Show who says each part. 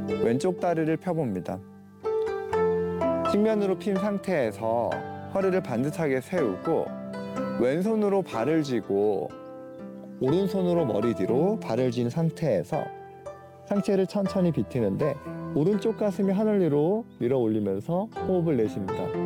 Speaker 1: 왼쪽 다리를 펴봅니다. 측면으로 핀 상태에서 허리를 반듯하게 세우고 왼손으로 발을 쥐고 오른손으로 머리 뒤로 발을 쥔 상태에서 상체를 천천히 비트는데 오른쪽 가슴이 하늘 위로 밀어 올리면서 호흡을 내쉽니다.